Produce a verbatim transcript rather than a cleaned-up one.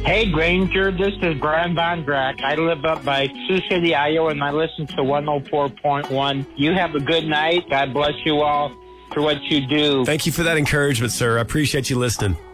Hey, Granger, this is Brian Von Drack. I live up by Sioux City, Iowa, and I listen to one oh four point one. You have a good night. God bless you all for what you do. Thank you for that encouragement, sir. I appreciate you listening.